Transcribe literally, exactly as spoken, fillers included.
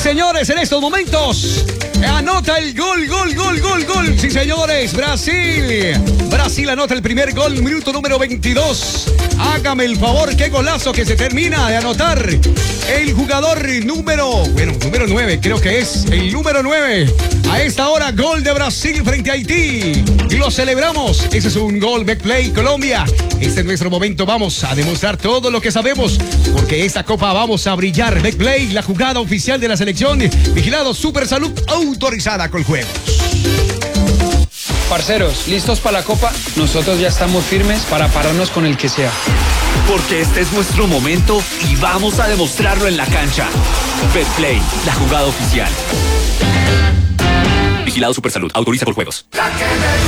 señores, en estos momentos anota el gol, gol, gol, gol, gol. Sí, señores, Brasil. Brasil anota el primer gol, minuto número veintidós. Hágame el favor, qué golazo que se termina de anotar el jugador número, bueno, número nueve, creo que es el número nueve. A esta hora, gol de Brasil frente a Haití. Y lo celebramos. Ese es un gol, Betplay Colombia. Este es nuestro momento. Vamos a demostrar todo lo que sabemos, porque esta copa vamos a brillar. Betplay, la jugada oficial de la selección. Vigilado Super Salud, autorizada con juegos. Parceros, ¿listos para la copa? Nosotros ya estamos firmes para pararnos con el que sea. Porque este es nuestro momento y vamos a demostrarlo en la cancha. Betplay, la jugada oficial. Vigilado Supersalud, autoriza por juegos.